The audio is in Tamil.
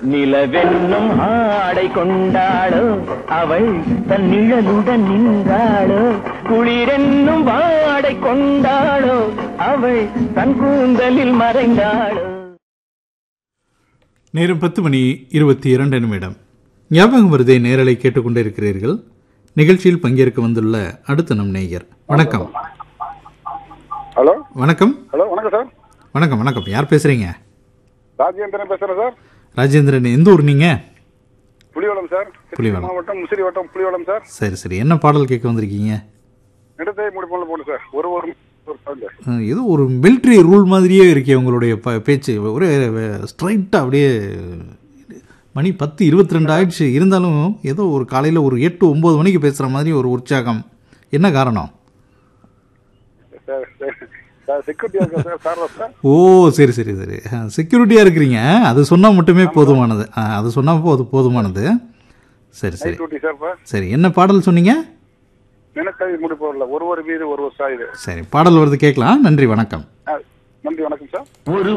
நிலவென்னும் ஆடை கொண்டாளோ அவள் தன் நிழலுடன் நின்றாளோ, குளிரென்னும் வாடை கொண்டாளோ அவள் தன் கூந்தலில் மறைந்தாளோ. நேரம் 10:22. ஞாபகம் வருதே நேரலை கேட்டுக்கொண்டிருக்கிறீர்கள். நிகழ்ச்சியில் பங்கேற்க வந்துள்ள அடுத்த நம் நேயர். வணக்கம். ஹலோ. வணக்கம். ஹலோ, வணக்கம் சார். வணக்கம் வணக்கம். யார் பேசுறீங்க? ராஜேந்திரன் பேசுறேன் சார். ராஜேந்திரன், எந்த ஊர் நீங்க? புலிவளம் சார். புலிவளம் மாவட்டம், முசிறி வட்டம், புலிவளம் சார். சரி சரி. என்ன பாடல் கேட்க வந்திருக்கீங்க? இடத்தை முடிப்போம் போடு சார். ஒரு ஏதோ ஒரு மிலிட்ரி ரூல் மாதிரியே இருக்கே உங்களுடைய பேச்சு. ஒரே ஸ்ட்ரைட்டாக அப்படியே மணி 10:22 ஆயிடுச்சு. இருந்தாலும் ஏதோ ஒரு காலையில் ஒரு 8-9 மணிக்கு பேசுகிற மாதிரி ஒரு உற்சாகம். என்ன காரணம்? ஓ சரி சரி சரி. செக்யூரிட்டியாக இருக்கிறீங்க, அது சொன்னால் மட்டுமே போதுமானது. அது சொன்னால் போதுமானது. சரி சரி சரி. என்ன பாடல் சொன்னீங்க? ஒரு வீடு ஒரு சாயுது. சரி, பாடல் வருது கேட்கலாம். நன்றி, வணக்கம். நன்றி, வணக்கம் சார். ஒரு